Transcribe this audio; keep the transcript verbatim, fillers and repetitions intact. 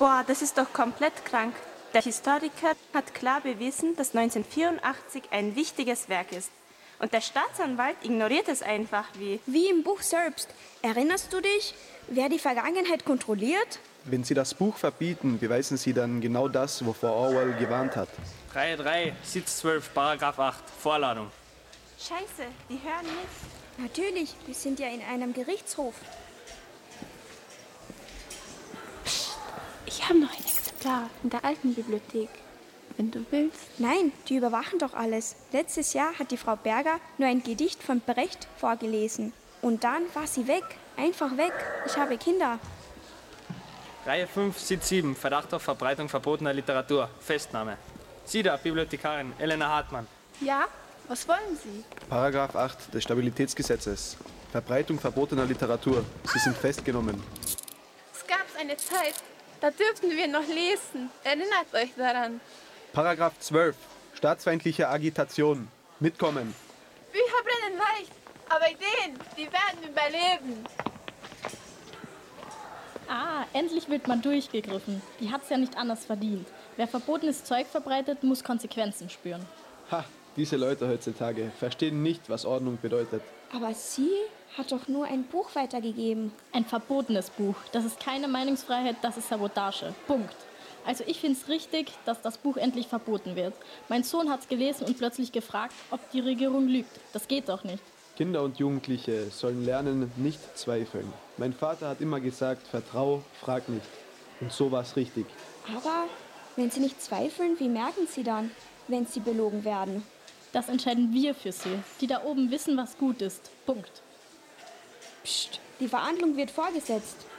Boah, das ist doch komplett krank. Der Historiker hat klar bewiesen, dass neunzehnhundertvierundachtzig ein wichtiges Werk ist. Und der Staatsanwalt ignoriert es einfach wie... Wie im Buch selbst. Erinnerst du dich, wer die Vergangenheit kontrolliert? Wenn Sie das Buch verbieten, beweisen Sie dann genau das, wovor Orwell gewarnt hat. Reihe drei, Sitz zwölf, Paragraph acht, Vorladung. Scheiße, die hören nicht. Natürlich, wir sind ja in einem Gerichtshof. Psst, ich habe noch ein Exemplar in der alten Bibliothek, wenn du willst. Nein, die überwachen doch alles. Letztes Jahr hat die Frau Berger nur ein Gedicht von Brecht vorgelesen. Und dann war sie weg, einfach weg. Ich habe Kinder. Reihe fünf, Sitz sieben, Verdacht auf Verbreitung verbotener Literatur, Festnahme. Sie da, Bibliothekarin Elena Hartmann. Ja, was wollen Sie? Paragraph acht des Stabilitätsgesetzes. Verbreitung verbotener Literatur. Sie sind festgenommen. Es gab eine Zeit, da dürften wir noch lesen. Erinnert euch daran. Paragraph zwölf. Staatsfeindliche Agitation. Mitkommen. Bücher brennen leicht, aber Ideen, die werden überleben. Ah, endlich wird mal durchgegriffen. Die hat's ja nicht anders verdient. Wer verbotenes Zeug verbreitet, muss Konsequenzen spüren. Ha, diese Leute heutzutage verstehen nicht, was Ordnung bedeutet. Aber sie hat doch nur ein Buch weitergegeben. Ein verbotenes Buch. Das ist keine Meinungsfreiheit, das ist Sabotage. Punkt. Also ich finde es richtig, dass das Buch endlich verboten wird. Mein Sohn hat's gelesen und plötzlich gefragt, ob die Regierung lügt. Das geht doch nicht. Kinder und Jugendliche sollen lernen, nicht zweifeln. Mein Vater hat immer gesagt, vertrau, frag nicht. Und so war's richtig. Aber wenn sie nicht zweifeln, wie merken sie dann, wenn sie belogen werden? Das entscheiden wir für sie, die da oben wissen, was gut ist. Punkt. Psst, die Verhandlung wird fortgesetzt.